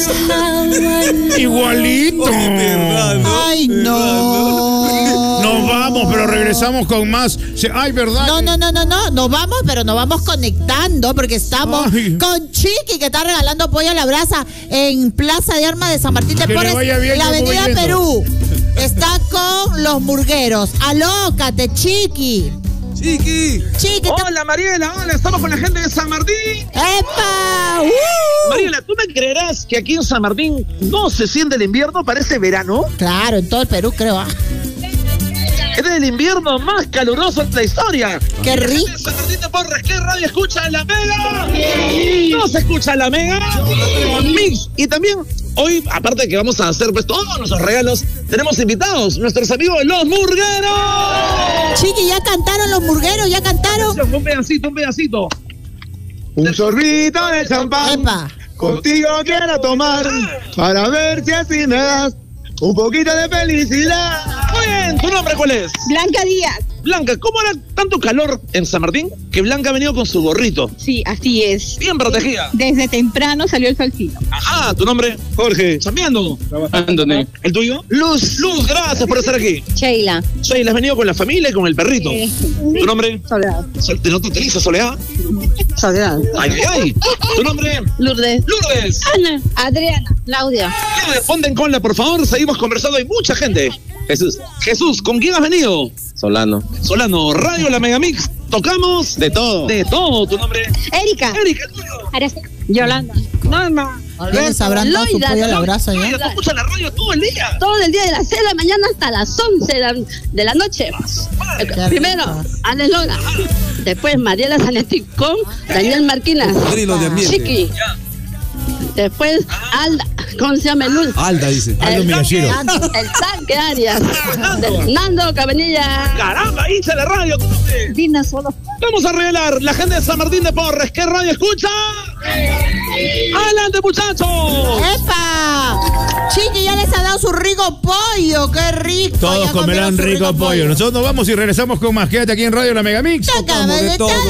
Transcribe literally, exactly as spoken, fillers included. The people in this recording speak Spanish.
Igualito. Oh, verdad, ¿no? Ay, no. Nos vamos, pero regresamos con más. Ay, ¿verdad? No, no, no, no, no. Nos vamos, pero nos vamos conectando porque estamos Ay. con Chiqui, que está regalando pollo a la brasa en Plaza de Armas de San Martín de Que le Porres, vaya bien, la yo voy Avenida yendo. Perú. Está con los murgueros. Alócate, Chiqui. Chiqui. Chiqui. Hola Mariela, hola, estamos con la gente de San Martín. ¡Epa! ¡Uh! Mariela, ¿tú me creerás que aquí en San Martín no se siente el invierno? Parece verano. Claro, en todo el Perú, creo. ¿Ah? Es el invierno más caluroso de la historia. ¡Qué rico! San Martín de Porres, ¿qué radio escucha en la Mega? No se escucha en la Mega. Mix. Y también, hoy, aparte de que vamos a hacer pues todos nuestros regalos, tenemos invitados, nuestros amigos los murgueros. Chiqui, ¿ya cantaron los murgueros? ¿Ya cantaron? Un pedacito, un pedacito. Un sorbito de champán. ¡Epa! Contigo quiero tomar para ver si así me das un poquito de felicidad. Muy bien, ¿tu nombre cuál es? Blanca Díaz. Blanca, ¿cómo era tanto calor en San Martín que Blanca ha venido con su gorrito? Sí, así es. Bien protegida. Desde temprano salió el solcito. Ajá, ¿tu nombre? Jorge. Chambeando. Anthony. ¿El tuyo? Luz. Luz, gracias por estar aquí. Sheila. Sheila, has venido con la familia y con el perrito. Sí. ¿Tu nombre? Soledad. Sol- ¿Te noto Telisa, Soledad? Soledad. Ay, ay, ay. ¿Tu nombre? Lourdes. Lourdes. Ana. Adriana. Claudia. Lourdes, ponte en cola, por favor. Seguimos conversando. Hay mucha gente. Jesús. Jesús, ¿con quién has venido? Solano. Solano, Radio La Megamix. Tocamos De todo. de todo. ¿Tu nombre? Erika. Erika, ¿el tuyo? Araceli. Yolanda. Norma. ¿Quiénes sabrán dado su Loida, pollo a la Loida. brasa Oye, ya? ¿tú escuchas la radio todo el día? Todo el día de las seis de la mañana hasta las once de la, de la noche. Qué Primero, rico. Ale Lora. Después, Mariela Zanetti con Daniel Marquinas. Cocodrilo de ambiente. Chiqui. Después, Alda. ¿Cómo se llama el Luz? Alda dice. Aldo Miyashiro. El tanque Arias. Nando Cabanilla. Caramba, hincha la radio. ¿Cómo te- Dina solo. Vamos a revelar la gente de San Martín de Porres. ¿Qué radio escucha? ¡Adelante, muchachos! ¡Epa! Chiqui, ya les ha dado su rico pollo. ¡Qué rico! Todos Ya comerán comieron su rico pollo. Nosotros nos vamos y regresamos con más. Quédate aquí en Radio La Megamix. Acaba de de todo. estar